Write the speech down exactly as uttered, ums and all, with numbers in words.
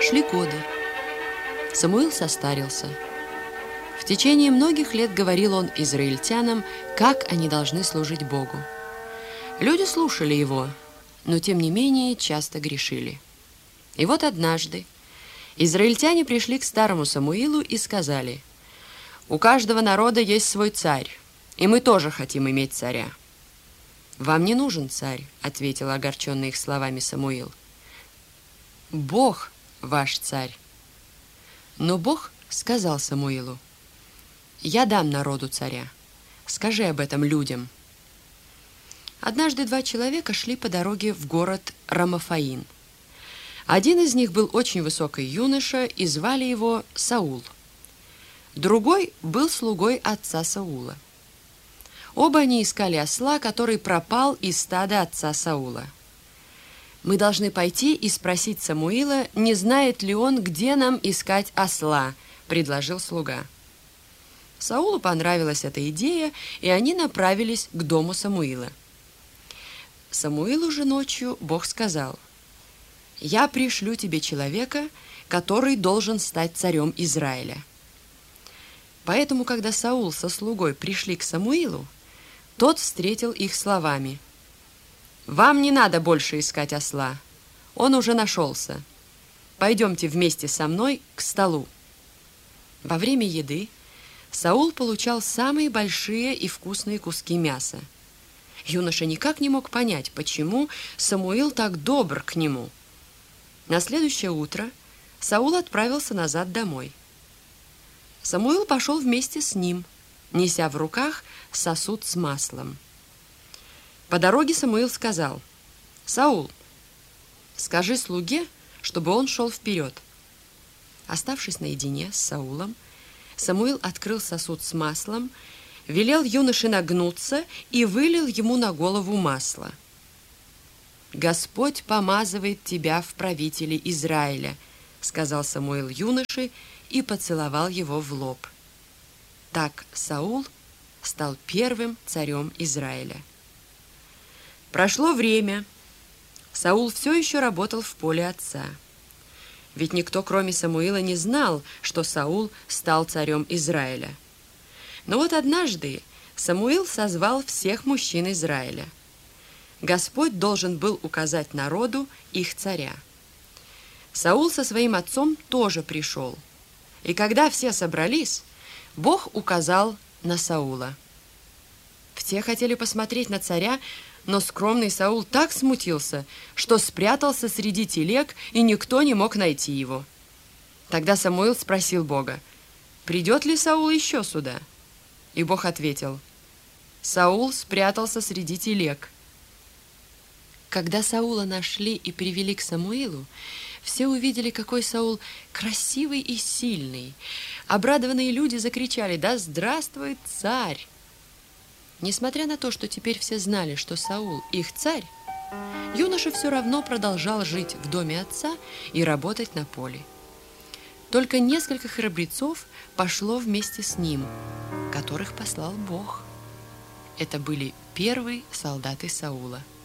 Шли годы. Самуил состарился. В течение многих лет говорил он израильтянам, как они должны служить Богу. Люди слушали его, но тем не менее часто грешили. И вот однажды израильтяне пришли к старому Самуилу и сказали: «У каждого народа есть свой царь, и мы тоже хотим иметь царя». «Вам не нужен царь», — ответил огорченный их словами Самуил. «Бог ваш царь». Но Бог сказал Самуилу: «Я дам народу царя. Скажи об этом людям». Однажды два человека шли по дороге в город Рамафаим. Один из них был очень высокий юноша, и звали его Саул. Другой был слугой отца Саула. Оба они искали осла, который пропал из стада отца Саула. «Мы должны пойти и спросить Самуила, не знает ли он, где нам искать осла», — предложил слуга. Саулу понравилась эта идея, и они направились к дому Самуила. Самуилу же ночью Бог сказал: «Я пришлю тебе человека, который должен стать царем Израиля». Поэтому, когда Саул со слугой пришли к Самуилу, тот встретил их словами: «Вам не надо больше искать осла, он уже нашелся. Пойдемте вместе со мной к столу». Во время еды Саул получал самые большие и вкусные куски мяса. Юноша никак не мог понять, почему Самуил так добр к нему. На следующее утро Саул отправился назад домой. Самуил пошел вместе с ним, неся в руках сосуд с маслом. По дороге Самуил сказал: «Саул, скажи слуге, чтобы он шел вперед». Оставшись наедине с Саулом, Самуил открыл сосуд с маслом, велел юноше нагнуться и вылил ему на голову масло. «Господь помазывает тебя в правители Израиля», — сказал Самуил юноше и поцеловал его в лоб. Так Саул стал первым царем Израиля. Прошло время. Саул все еще работал в поле отца. Ведь никто, кроме Самуила, не знал, что Саул стал царем Израиля. Но вот однажды Самуил созвал всех мужчин Израиля. Господь должен был указать народу их царя. Саул со своим отцом тоже пришел. И когда все собрались, Бог указал на Саула. Все хотели посмотреть на царя, но скромный Саул так смутился, что спрятался среди телег, и никто не мог найти его. Тогда Самуил спросил Бога: «Придет ли Саул еще сюда?» И Бог ответил: «Саул спрятался среди телег». Когда Саула нашли и привели к Самуилу, все увидели, какой Саул красивый и сильный. Обрадованные люди закричали: «Да здравствует царь!» Несмотря на то, что теперь все знали, что Саул их царь, юноша все равно продолжал жить в доме отца и работать на поле. Только несколько храбрецов пошло вместе с ним, которых послал Бог. Это были первые солдаты Саула.